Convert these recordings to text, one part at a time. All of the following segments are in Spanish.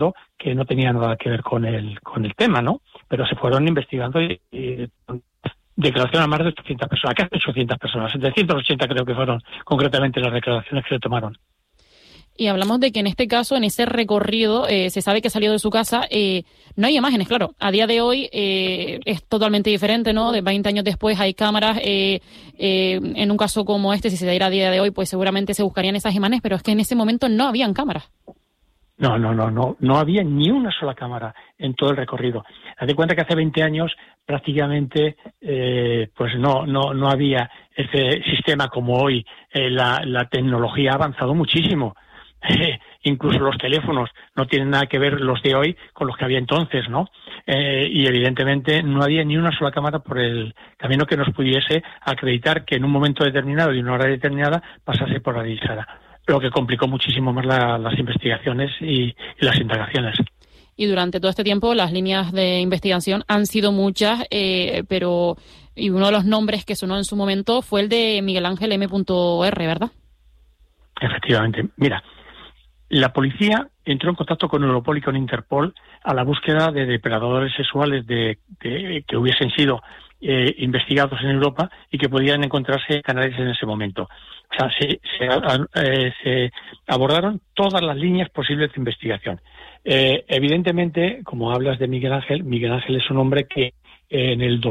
que no tenía nada que ver con el tema, ¿no? Pero se fueron investigando y declaración a más de 800 personas, casi 800 personas, 780 creo que fueron concretamente las declaraciones que se tomaron. Y hablamos de que en este caso, en ese recorrido, se sabe que salió de su casa, no hay imágenes, claro. A día de hoy es totalmente diferente, ¿no? De 20 años después hay cámaras. En un caso como este, si se diera a día de hoy, pues seguramente se buscarían esas imágenes, pero es que en ese momento no habían cámaras. No había ni una sola cámara en todo el recorrido. Date cuenta que hace 20 años prácticamente pues no había ese sistema como hoy. La tecnología ha avanzado muchísimo. Incluso los teléfonos no tienen nada que ver los de hoy con los que había entonces, ¿no? Y evidentemente no había ni una sola cámara por el camino que nos pudiese acreditar que en un momento determinado y una hora determinada pasase por ahí Sara. Lo que complicó muchísimo más las investigaciones y las indagaciones. Y durante todo este tiempo las líneas de investigación han sido muchas, pero y uno de los nombres que sonó en su momento fue el de Miguel Ángel M.R., ¿verdad? Efectivamente. Mira, la policía entró en contacto con Europol y con Interpol a la búsqueda de depredadores sexuales que hubiesen sido investigados en Europa y que podían encontrarse en Canarias en ese momento. O sea, se abordaron todas las líneas posibles de investigación. Evidentemente, como hablas de Miguel Ángel es un hombre que en el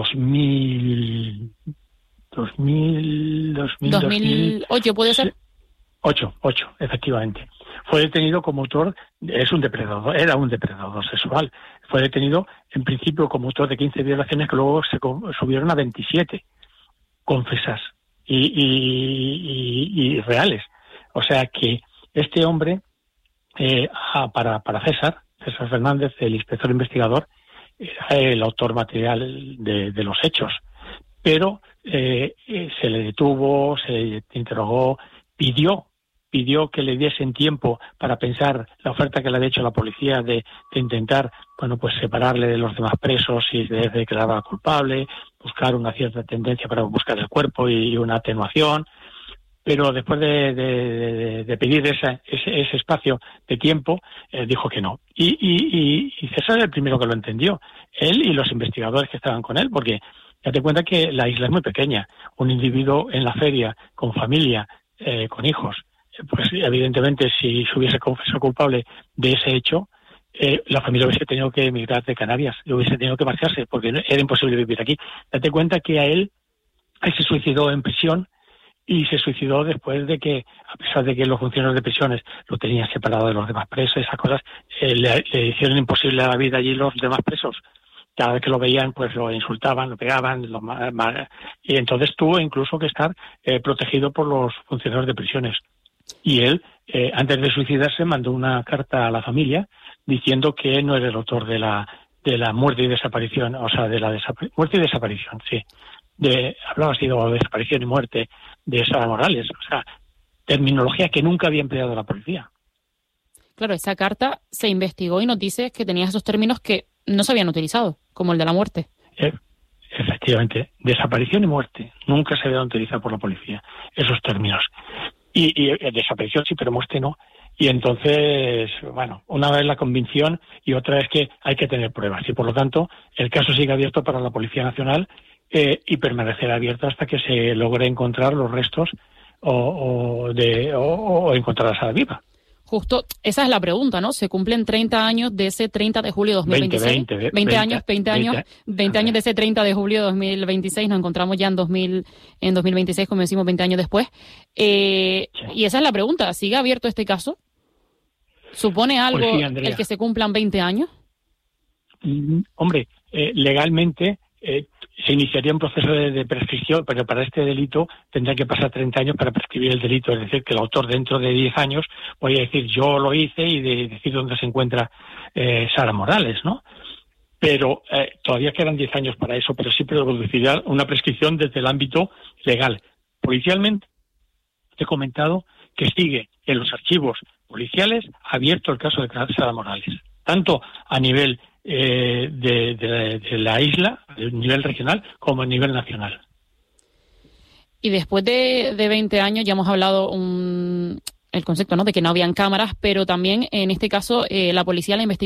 2008, ¿puede ser? 8, efectivamente. Fue detenido como autor, era un depredador sexual. Fue detenido en principio como autor de 15 violaciones que luego se subieron a 27 confesas y reales. O sea que este hombre, para César Fernández, el inspector investigador, era el autor material de los hechos. Pero se le detuvo, se le interrogó, pidió que le diesen tiempo para pensar la oferta que le había hecho la policía de intentar, pues separarle de los demás presos y de declararla culpable, buscar una cierta tendencia para buscar el cuerpo y una atenuación. Pero después de pedir ese espacio de tiempo, dijo que no. Y César es el primero que lo entendió, él y los investigadores que estaban con él, porque date cuenta que la isla es muy pequeña. Un individuo en la feria, con familia, con hijos, pues evidentemente si se hubiese confesado culpable de ese hecho, la familia hubiese tenido que emigrar de Canarias, hubiese tenido que marcharse, porque era imposible vivir aquí. Date cuenta que él se suicidó en prisión, y se suicidó después de que, a pesar de que los funcionarios de prisiones lo tenían separado de los demás presos, esas cosas, le hicieron imposible la vida allí los demás presos. Cada vez que lo veían, pues lo insultaban, lo pegaban, y entonces tuvo incluso que estar protegido por los funcionarios de prisiones. Y él, antes de suicidarse, mandó una carta a la familia diciendo que él no era el autor de la muerte y desaparición, o sea, de la muerte y desaparición, sí. Hablaba así de desaparición y muerte de Sara Morales, o sea, terminología que nunca había empleado la policía. Claro, esa carta se investigó y nos dice que tenía esos términos que no se habían utilizado, como el de la muerte. Efectivamente, desaparición y muerte nunca se habían utilizado por la policía, esos términos. Y desaparición sí, pero muerte no. Y entonces, bueno, una vez la convicción y otra es que hay que tener pruebas. Y por lo tanto, el caso sigue abierto para la Policía Nacional y permanecerá abierto hasta que se logre encontrar los restos o encontrar a Sara viva. Justo, esa es la pregunta, ¿no? Se cumplen 30 años de ese 30 de julio de 2026. 20 años de ese 30 de julio de 2026. Nos encontramos ya en 2026, como decimos, 20 años después. Y esa es la pregunta. ¿Sigue abierto este caso? ¿Supone algo pues sí, Andrea, el que se cumplan 20 años? Hombre, legalmente se iniciaría un proceso de prescripción, pero para este delito tendrá que pasar 30 años para prescribir el delito. Es decir, que el autor dentro de 10 años voy a decir yo lo hice y decir dónde se encuentra Sara Morales, ¿no? Pero todavía quedan 10 años para eso, pero sí producirá una prescripción desde el ámbito legal. Policialmente, te he comentado que sigue en los archivos policiales abierto el caso de Sara Morales, tanto a nivel de la isla, a nivel regional, como a nivel nacional. Y después de 20 años ya hemos hablado el concepto, ¿no?, de que no habían cámaras, pero también en este caso la policía, la investigación